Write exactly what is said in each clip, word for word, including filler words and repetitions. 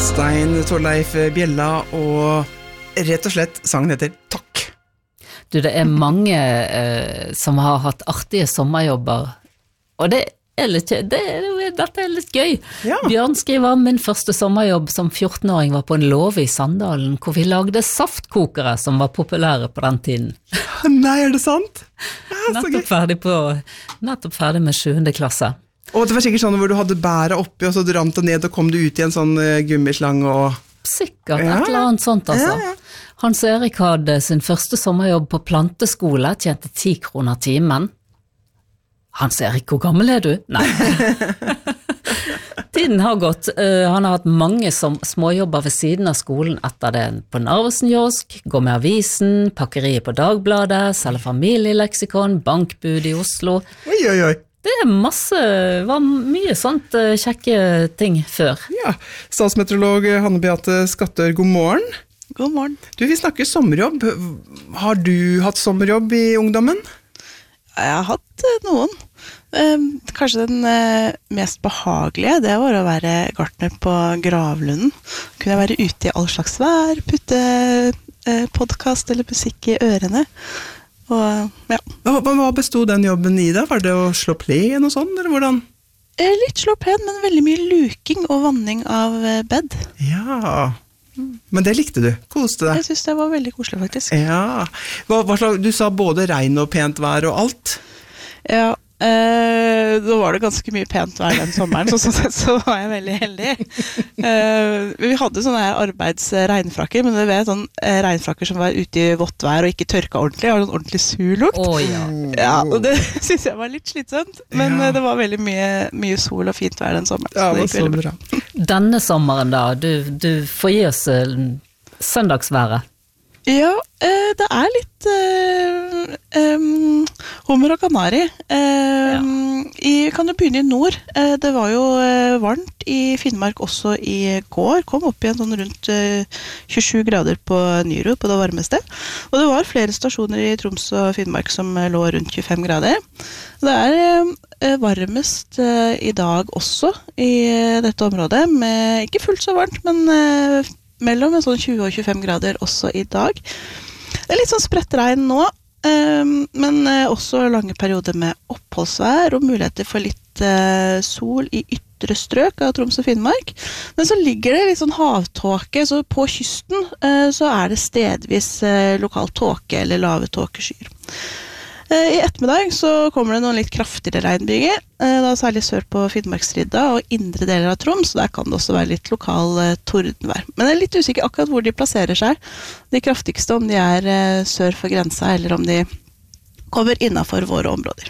Stein Torleif Bjella, og rett og slett sangen heter Takk. Du, det er mange eh, som har hatt artige sommerjobber, og det er litt, det er, dette er litt gøy. Ja. Bjørn skriver, min første sommerjobb som fjorten-åring var på en låve i Sandalen, hvor vi lagde saftkokere som var populære på den tiden. Nei, er det sant? Ja, så gøy. Nettopp ferdig, på, nettopp ferdig med sjuende klasse. Og det var sikkert sånn hvor du hadde bæret oppi, og så rant det ned, og kom du ut i en sånn uh, gummislang og... Sikkert, Ja. et eller annet sånt altså. Ja, ja. Hans Erik hadde sin første sommerjobb på planteskole, tjente ti kroner timen. Hans Erik, hvor gammel er du? Nei. Tiden har gått. Uh, han har hatt mange som, småjobber ved siden av skolen etter det. På Narvesen kiosk, gå med avisen, pakkeriet på Dagbladet, selge familieleksikon, bankbud i Oslo. Oi, oi, oi. Det er masse, var mye sånt uh, kjekke ting før. Ja, statsmeteorolog Hanne Beate Skattør, god morgen. God morgen. Du, vi snakker sommerjobb. Har du hatt sommerjobb i ungdommen? Jeg har hatt eh, noen. Eh, kanskje den eh, mest behagelige, det var å være gartner på Gravlunden. Kunne jeg være ute i all slags vær, putte eh, podcast eller musikk i ørene. Og, ja. Hva, hva bestod den jobben i da? Var det å slå plen og sånn, eller hvordan? Eh, Litt slå plen, men veldig mye luking og vanning av eh, bed. Ja, men det likte du. Koste deg. Jeg synes det var veldig koselig, faktisk. Ja. Hva, hva slags, du sa både regn og pent vær og alt? Ja, eh, da var det ganske mye pent vær den sommeren, så sånn sett så var jeg veldig heldig. Eh, vi hadde sånne her arbeidsregnfrakker, men du vet, sånn eh, regnfrakker som var ute i vått vær og ikke tørka ordentlig, har en ordentlig surlukt. Å ja. Ja, og det synes jeg var litt slitsomt, men Ja. eh, det var veldig mye, mye sol og fint vær den sommeren. Ja, så det det gikk var så veldig bra. bra. Denne sommeren da, du, du får gi oss uh, søndagsværet. Ja, eh, det er litt eh, um, hummer og kanari. Eh, i, kan du begynne i nord? Eh, det var jo eh, varmt i Finnmark også i går. Kom opp igjen sånn rundt eh, tjuesju grader på Nyro på det varmeste. Og det var flere stasjoner i Troms og Finnmark som eh, lå rundt tjuefem grader. Det er eh, varmest eh, i dag også i eh, dette området, med ikke fullt så varmt, men eh, mellom en sånn tjue og tjuefem grader også i dag. Det er litt sånn spredt regn nå, um, men uh, også lange perioder med oppholdsvær og muligheter for litt uh, sol i ytre strøk av Troms og Finnmark. Men så ligger det litt sånn havtåke, så på kysten uh, så er det stedvis uh, lokal tåke eller lave tåkeskyer. I ettermiddag så kommer det noen litt kraftigere regnbyger, da særlig sør på Finnmarksridda og indre deler av Troms, så der kan det også være litt lokal tordenvær. Men jeg er litt usikker akkurat hvor de plasserer seg. De kraftigste om de er sør for grensa, eller om de kommer innenfor våre områder.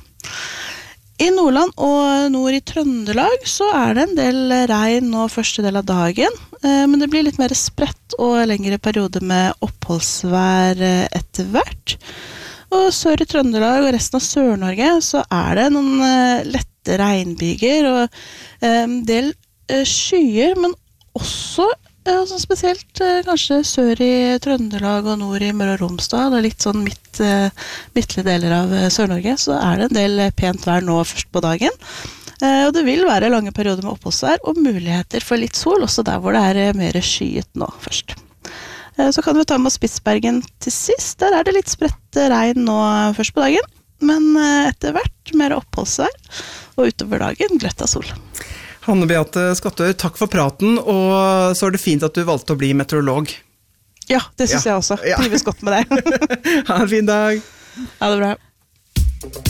I Nordland og nord i Trøndelag så er det en del regn nå første del av dagen, men det blir litt mer spredt og lengre perioder med oppholdsvær etter hvert. Og sør i Trøndelag og resten av Sør-Norge så er det noen uh, lette regnbyger og uh, en del uh, skyer, men også uh, spesielt uh, kanskje sør i Trøndelag og nord i Møre og Romsdal og litt sånn midt, uh, midtlige deler av uh, Sør-Norge, så er det en del uh, pent vær nå først på dagen. Uh, og det vil være lange perioder med oppholdsvær og muligheter for litt sol, også der hvor det er uh, mer skyet nå først. Så kan vi ta med Spitsbergen til sist. Der er det litt spredt regn nå først på dagen, men etter hvert mer oppholdsvær, og utover dagen gløtt av sol. Hanne Beate Skattør, takk for praten, og så er det fint at du valgte å bli meteorolog. Ja, det synes Ja. jeg også. Ja. Trives godt med det. Ha en fin dag. Ha det bra.